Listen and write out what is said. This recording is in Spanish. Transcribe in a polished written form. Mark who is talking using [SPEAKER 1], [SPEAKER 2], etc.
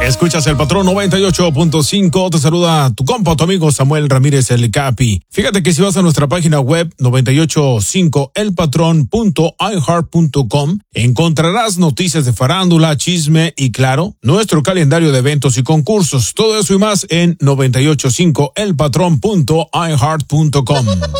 [SPEAKER 1] Escuchas El Patrón 98.5. Te saluda tu compa, tu amigo Samuel Ramírez el Capi. Fíjate que si vas a nuestra página web 985elpatron.iheart.com encontrarás noticias de farándula, chisme y, claro, nuestro calendario de eventos y concursos. Todo eso y más en 985elpatron.iheart.com.